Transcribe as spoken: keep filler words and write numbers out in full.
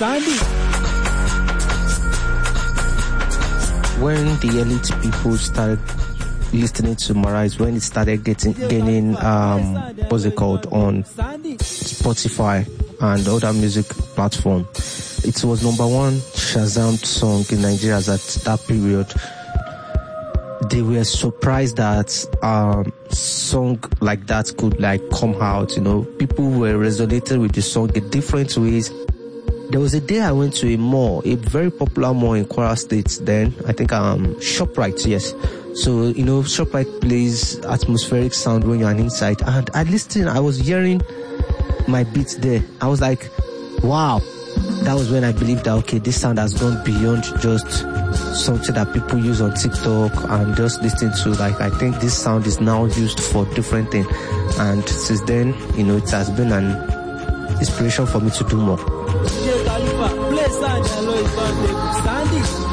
Sandy. When the elite people started listening to Mariah, when it started getting gaining um what's it called on Spotify and other music platform, it was number one Shazam song in Nigeria at that period. They were surprised that um song like that could like come out. You know, people were resonated with the song in different ways. There was a day I went to a mall, a very popular mall in Kwara State then. I think um ShopRite, yes. So, you know, ShopRite plays atmospheric sound when you're inside. And I listened, I was hearing my beats there. I was like, wow. That was when I believed that, okay, this sound has gone beyond just something that people use on TikTok and just listening to. Like, I think this sound is now used for different things. And since then, you know, it has been an inspiration for me to do more. J Khalifa, play Sandy.